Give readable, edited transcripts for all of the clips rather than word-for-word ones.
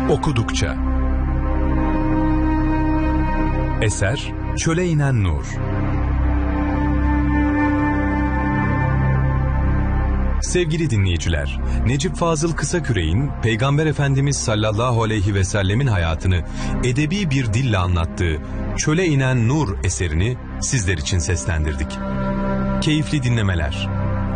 Okudukça. Eser Çöle inen Nur. Sevgili dinleyiciler, Necip Fazıl Kısaküre'in Peygamber Efendimiz sallallahu aleyhi ve sellemin hayatını edebi bir dille anlattığı Çöle inen Nur eserini sizler için seslendirdik. Keyifli dinlemeler.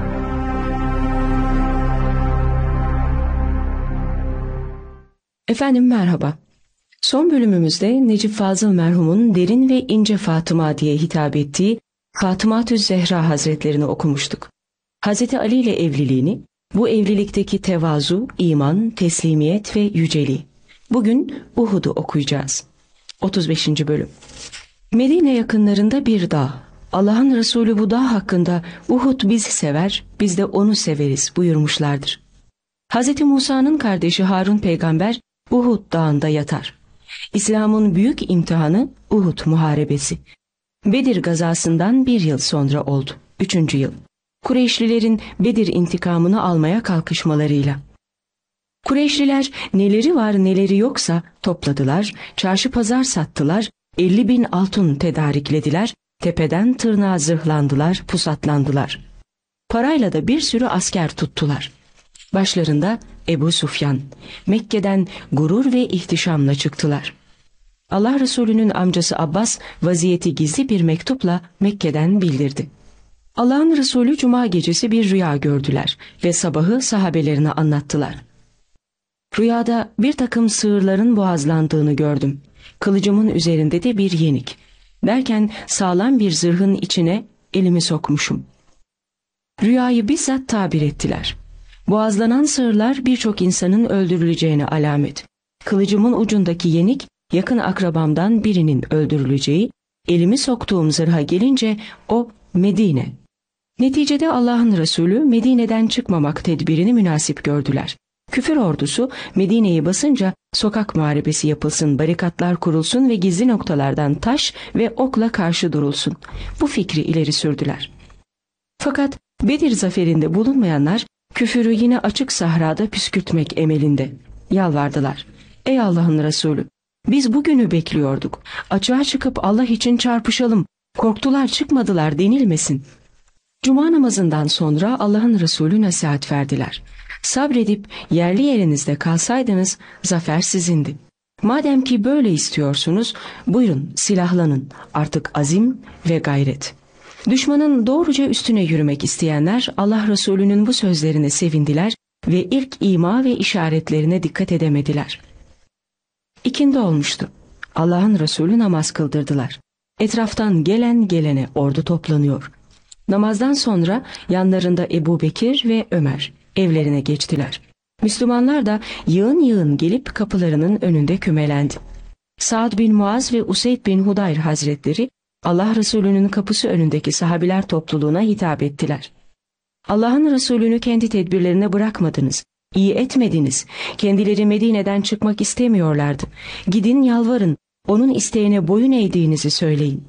Efendim merhaba. Son bölümümüzde Necip Fazıl merhumun derin ve ince Fatıma diye hitap ettiği Fatıma-tü Zehra Hazretlerini okumuştuk. Hazreti Ali ile evliliğini, bu evlilikteki tevazu, iman, teslimiyet ve yüceliği. Bugün Uhud'u okuyacağız. 35. bölüm. Medine yakınlarında bir dağ. Allah'ın Resulü bu dağ hakkında Uhud bizi sever, biz de onu severiz buyurmuşlardır. Hazreti Musa'nın kardeşi Harun peygamber Uhud dağında yatar. İslam'ın büyük imtihanı Uhud muharebesi. Bedir gazasından bir yıl sonra oldu. 3. yıl. Kureyşlilerin Bedir intikamını almaya kalkışmalarıyla. Kureyşliler neleri var neleri yoksa topladılar, çarşı pazar sattılar, 50.000 altın tedariklediler, tepeden tırnağa zırhlandılar, pusatlandılar. Parayla da bir sürü asker tuttular. Başlarında Ebu Sufyan, Mekke'den gurur ve ihtişamla çıktılar. Allah Resulü'nün amcası Abbas vaziyeti gizli bir mektupla Mekke'den bildirdi. Allah'ın Resulü cuma gecesi bir rüya gördüler ve sabahı sahabelerine anlattılar. Rüyada bir takım sığırların boğazlandığını gördüm. Kılıcımın üzerinde de bir yenik. Derken sağlam bir zırhın içine elimi sokmuşum. Rüyayı bizzat tabir ettiler. Boğazlanan sığırlar birçok insanın öldürüleceğine alamet. Kılıcımın ucundaki yenik yakın akrabamdan birinin öldürüleceği, elimi soktuğum zırha gelince o Medine. Neticede Allah'ın Resulü Medine'den çıkmamak tedbirini münasip gördüler. Küfür ordusu Medine'yi basınca sokak muharebesi yapılsın, barikatlar kurulsun ve gizli noktalardan taş ve okla karşı durulsun. Bu fikri ileri sürdüler. Fakat Bedir zaferinde bulunmayanlar küfürü yine açık sahrada püskürtmek emelinde. Yalvardılar. Ey Allah'ın Resulü, biz bugünü bekliyorduk. Açığa çıkıp Allah için çarpışalım. Korktular çıkmadılar denilmesin. Cuma namazından sonra Allah'ın Resulü nasihat verdiler. Sabredip yerli yerinizde kalsaydınız zafer sizindi. Madem ki böyle istiyorsunuz, buyurun silahlanın. Artık azim ve gayret. Düşmanın doğruca üstüne yürümek isteyenler Allah Resulü'nün bu sözlerine sevindiler ve ilk ima ve işaretlerine dikkat edemediler. İkindi olmuştu. Allah'ın Resulü namaz kıldırdılar. Etraftan gelen gelene ordu toplanıyor. Namazdan sonra yanlarında Ebu Bekir ve Ömer evlerine geçtiler. Müslümanlar da yığın yığın gelip kapılarının önünde kümelendi. Sa'd bin Muaz ve Useyd bin Hudayr Hazretleri Allah Resulü'nün kapısı önündeki sahabiler topluluğuna hitap ettiler. Allah'ın Resulü'nü kendi tedbirlerine bırakmadınız, iyi etmediniz. Kendileri Medine'den çıkmak istemiyorlardı. Gidin yalvarın, onun isteğine boyun eğdiğinizi söyleyin.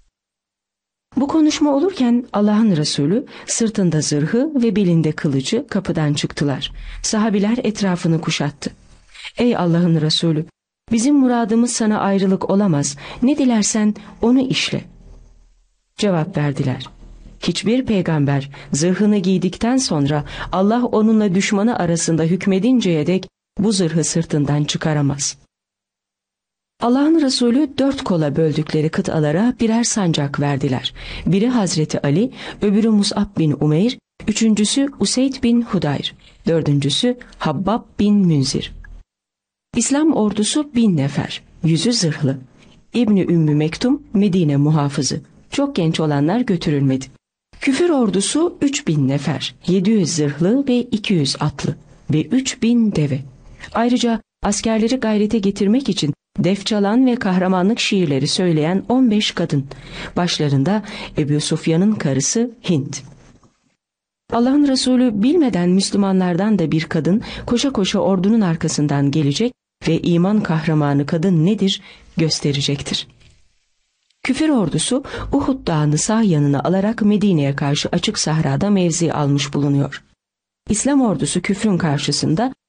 Bu konuşma olurken Allah'ın Resulü sırtında zırhı ve belinde kılıcı kapıdan çıktılar. Sahabiler etrafını kuşattı. Ey Allah'ın Resulü, bizim muradımız sana ayrılık olamaz. Ne dilersen onu işle. Cevap verdiler. Hiçbir peygamber zırhını giydikten sonra Allah onunla düşmanı arasında hükmedinceye dek bu zırhı sırtından çıkaramaz. Allah'ın Resulü 4 kola böldükleri kıtalara birer sancak verdiler. Biri Hazreti Ali, öbürü Mus'ab bin Umeyr, üçüncüsü Useyd bin Hudayr, dördüncüsü Habbab bin Münzir. İslam ordusu 1000 nefer, 100'ü zırhlı. İbni Ümmü Mektum Medine muhafızı. Çok genç olanlar götürülmedi. Küfür ordusu 3000 nefer, 700 zırhlı ve 200 atlı ve 3000 deve. Ayrıca askerleri gayrete getirmek için def çalan ve kahramanlık şiirleri söyleyen 15 kadın. Başlarında Ebu Sufyan'ın karısı Hind. Allah'ın Resulü bilmeden Müslümanlardan da bir kadın koşa koşa ordunun arkasından gelecek ve iman kahramanı kadın nedir gösterecektir. Küfür ordusu Uhud Dağı'nı sağ yanına alarak Medine'ye karşı açık sahrada mevzi almış bulunuyor. İslam ordusu küfrün karşısında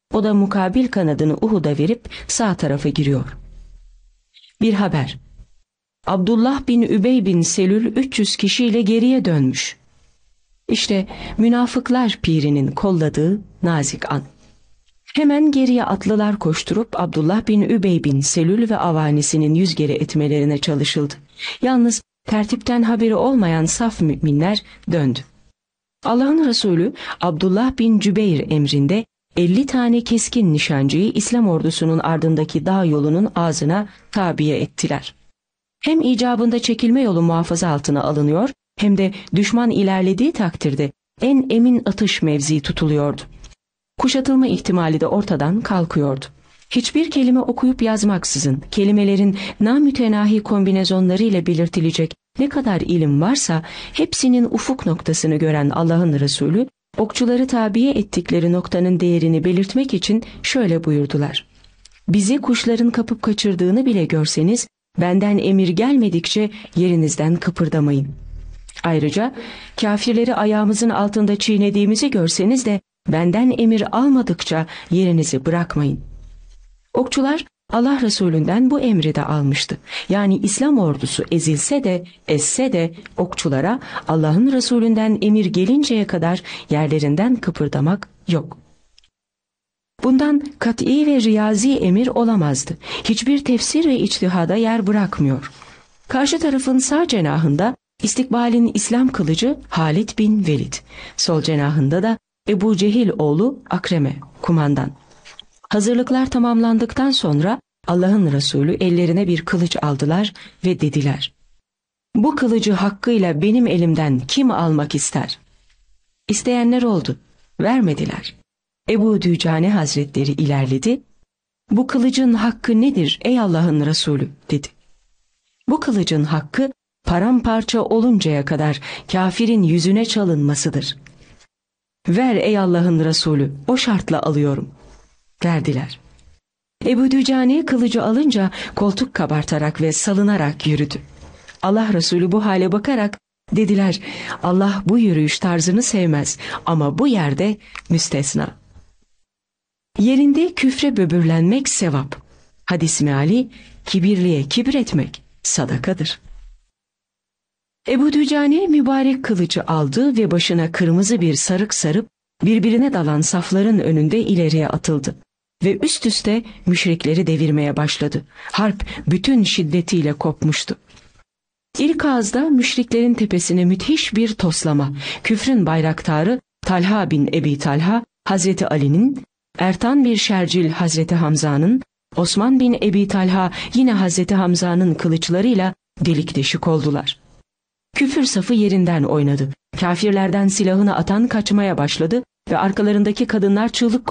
O da mukabil kanadını Uhud'a verip sağ tarafa giriyor. Bir haber. Abdullah bin Übey bin Selül 300 kişiyle geriye dönmüş. İşte münafıklar pirinin kolladığı nazik an. Hemen geriye atlılar koşturup Abdullah bin Übey bin Selül ve avanisinin yüz geri etmelerine çalışıldı. Yalnız tertipten haberi olmayan saf müminler döndü. Allah'ın Resulü Abdullah bin Cübeyr emrinde 50 tane keskin nişancıyı İslam ordusunun ardındaki dağ yolunun ağzına tabiye ettiler. Hem icabında çekilme yolu muhafaza altına alınıyor, hem de düşman ilerlediği takdirde en emin atış mevzi tutuluyordu. Kuşatılma ihtimali de ortadan kalkıyordu. Hiçbir kelime okuyup yazmaksızın kelimelerin namütenahi kombinezonlarıyla belirtilecek ne kadar ilim varsa hepsinin ufuk noktasını gören Allah'ın Resulü, okçuları tabiye ettikleri noktanın değerini belirtmek için şöyle buyurdular: "Bizi kuşların kapıp kaçırdığını bile görseniz, benden emir gelmedikçe yerinizden kıpırdamayın. Ayrıca kafirleri ayağımızın altında çiğnediğimizi görseniz de benden emir almadıkça yerinizi bırakmayın." Okçular Allah Resulü'nden bu emri de almıştı. Yani İslam ordusu ezilse de esse de okçulara Allah'ın Resulü'nden emir gelinceye kadar yerlerinden kıpırdamak yok. Bundan kat'i ve riyazi emir olamazdı. Hiçbir tefsir ve içtihada yer bırakmıyor. Karşı tarafın sağ cenahında istikbalin İslam kılıcı Halid bin Velid, sol cenahında da Ebu Cehil oğlu Akreme, kumandan. Hazırlıklar tamamlandıktan sonra Allah'ın Resulü ellerine bir kılıç aldılar ve dediler: "Bu kılıcı hakkıyla benim elimden kim almak ister?" İsteyenler oldu, vermediler. Ebu Dücane Hazretleri ilerledi. "Bu kılıcın hakkı nedir ey Allah'ın Resulü?" dedi. "Bu kılıcın hakkı paramparça oluncaya kadar kafirin yüzüne çalınmasıdır." "Ver ey Allah'ın Resulü, o şartla alıyorum." Verdiler. Ebu Dücane kılıcı alınca koltuk kabartarak ve salınarak yürüdü. Allah Resulü bu hale bakarak dediler: "Allah bu yürüyüş tarzını sevmez ama bu yerde müstesna." Yerinde küfre böbürlenmek sevap. Hadis meali, kibirliye kibir etmek sadakadır. Ebu Dücane mübarek kılıcı aldı ve başına kırmızı bir sarık sarıp birbirine dalan safların önünde ileriye atıldı ve üst üste müşrikleri devirmeye başladı. Harp bütün şiddetiyle kopmuştu. İlk ağızda müşriklerin tepesine müthiş bir toslama, küfrün bayraktarı Talha bin Ebi Talha, Hazreti Ali'nin, Ertan bir Şercil Hazreti Hamza'nın, Osman bin Ebi Talha yine Hazreti Hamza'nın kılıçlarıyla delik deşik oldular. Küfür safı yerinden oynadı. Kafirlerden silahını atan kaçmaya başladı ve arkalarındaki kadınlar çığlık